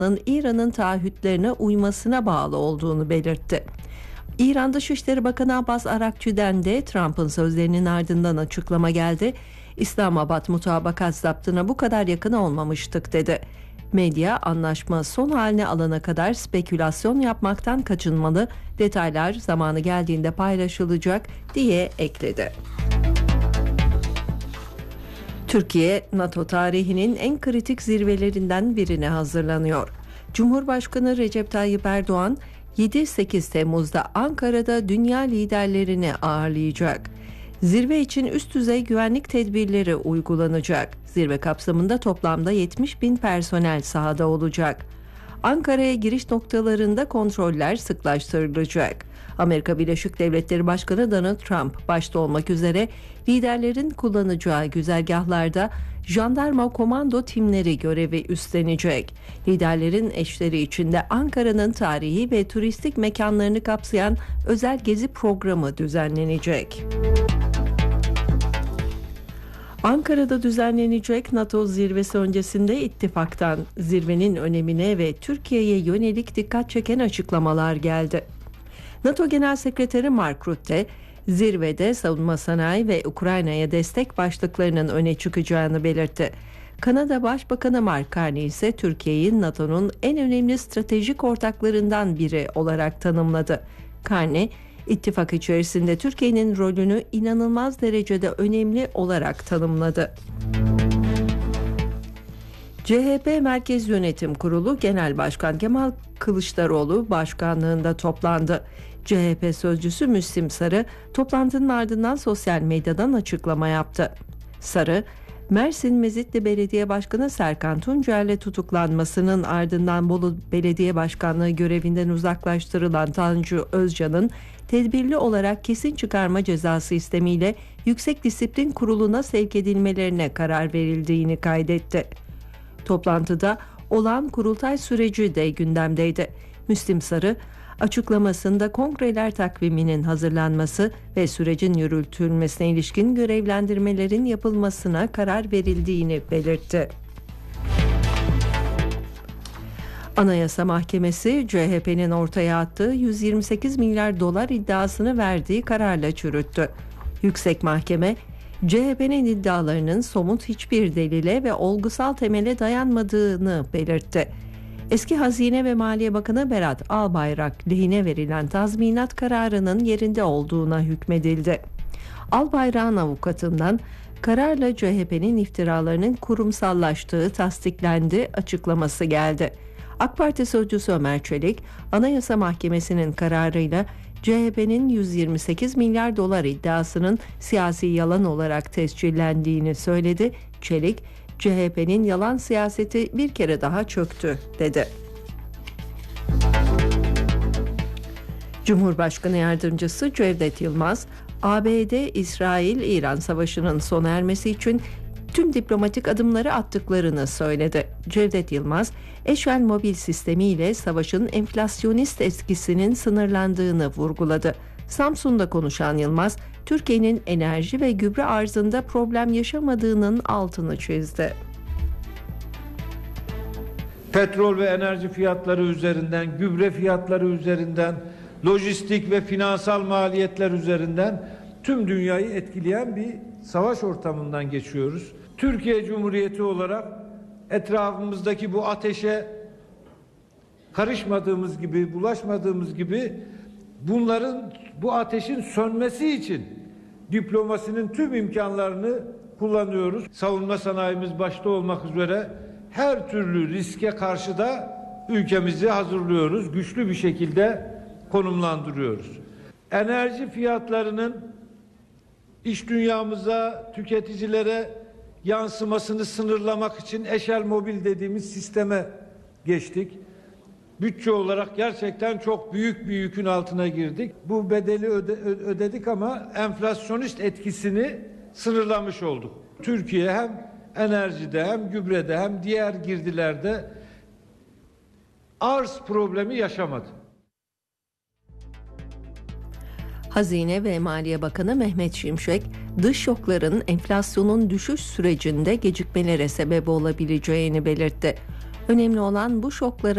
İran'ın taahhütlerine uymasına bağlı olduğunu belirtti. İran Dışişleri Bakanı Abbas Arakçi'den de Trump'ın sözlerinin ardından açıklama geldi. İslamabad mutabakat zaptına bu kadar yakın olmamıştık dedi. Medya anlaşma son haline alana kadar spekülasyon yapmaktan kaçınmalı, detaylar zamanı geldiğinde paylaşılacak diye ekledi. Türkiye, NATO tarihinin en kritik zirvelerinden birine hazırlanıyor. Cumhurbaşkanı Recep Tayyip Erdoğan 7-8 Temmuz'da Ankara'da dünya liderlerini ağırlayacak. Zirve için üst düzey güvenlik tedbirleri uygulanacak. Zirve kapsamında toplamda 70 bin personel sahada olacak. Ankara'ya giriş noktalarında kontroller sıklaştırılacak. Amerika Birleşik Devletleri Başkanı Donald Trump başta olmak üzere liderlerin kullanacağı güzergahlarda jandarma komando timleri görevi üstlenecek. Liderlerin eşleri içinde Ankara'nın tarihi ve turistik mekanlarını kapsayan özel gezi programı düzenlenecek. Ankara'da düzenlenecek NATO zirvesi öncesinde ittifaktan zirvenin önemine ve Türkiye'ye yönelik dikkat çeken açıklamalar geldi. NATO Genel Sekreteri Mark Rutte, zirvede savunma sanayi ve Ukrayna'ya destek başlıklarının öne çıkacağını belirtti. Kanada Başbakanı Mark Carney ise Türkiye'yi NATO'nun en önemli stratejik ortaklarından biri olarak tanımladı. Carney, İttifak içerisinde Türkiye'nin rolünü inanılmaz derecede önemli olarak tanımladı. CHP Merkez Yönetim Kurulu Genel Başkan Kemal Kılıçdaroğlu başkanlığında toplandı. CHP sözcüsü Müslim Sarı toplantının ardından sosyal medyadan açıklama yaptı. Sarı, Mersin Mezitli Belediye Başkanı Serkan Tuncer'le tutuklanmasının ardından Bolu Belediye Başkanlığı görevinden uzaklaştırılan Tanju Özcan'ın tedbirli olarak kesin çıkarma cezası istemiyle Yüksek Disiplin Kurulu'na sevk edilmelerine karar verildiğini kaydetti. Toplantıda olağan kurultay süreci de gündemdeydi. Müslim Sarı, açıklamasında kongreler takviminin hazırlanması ve sürecin yürütülmesine ilişkin görevlendirmelerin yapılmasına karar verildiğini belirtti. Anayasa Mahkemesi, CHP'nin ortaya attığı 128 milyar dolar iddiasını verdiği kararla çürüttü. Yüksek Mahkeme, CHP'nin iddialarının somut hiçbir delile ve olgusal temele dayanmadığını belirtti. Eski Hazine ve Maliye Bakanı Berat Albayrak lehine verilen tazminat kararının yerinde olduğuna hükmedildi. Albayrak'ın avukatından kararla CHP'nin iftiralarının kurumsallaştığı tasdiklendi açıklaması geldi. AK Parti sözcüsü Ömer Çelik, Anayasa Mahkemesi'nin kararıyla CHP'nin 128 milyar dolar iddiasının siyasi yalan olarak tescillendiğini söyledi. Çelik, CHP'nin yalan siyaseti bir kere daha çöktü dedi. Cumhurbaşkanı Yardımcısı Cevdet Yılmaz, ABD-İsrail-İran savaşının sona ermesi için tüm diplomatik adımları attıklarını söyledi. Cevdet Yılmaz, Eşel mobil sistemiyle savaşın enflasyonist etkisinin sınırlandığını vurguladı. Samsun'da konuşan Yılmaz, Türkiye'nin enerji ve gübre arzında problem yaşamadığının altını çizdi. Petrol ve enerji fiyatları üzerinden, gübre fiyatları üzerinden, lojistik ve finansal maliyetler üzerinden tüm dünyayı etkileyen bir savaş ortamından geçiyoruz. Türkiye Cumhuriyeti olarak etrafımızdaki bu ateşe karışmadığımız gibi, bulaşmadığımız gibi bu ateşin sönmesi için diplomasinin tüm imkanlarını kullanıyoruz. Savunma sanayimiz başta olmak üzere her türlü riske karşı da ülkemizi hazırlıyoruz. Güçlü bir şekilde konumlandırıyoruz. Enerji fiyatlarının iç dünyamıza, tüketicilere yansımasını sınırlamak için Eşel Mobil dediğimiz sisteme geçtik. Bütçe olarak gerçekten çok büyük bir yükün altına girdik. Bu bedeli ödedik ama enflasyonist etkisini sınırlamış olduk. Türkiye hem enerjide hem gübrede hem diğer girdilerde arz problemi yaşamadı. Hazine ve Maliye Bakanı Mehmet Şimşek, dış şokların enflasyonun düşüş sürecinde gecikmelere sebep olabileceğini belirtti. Önemli olan bu şoklara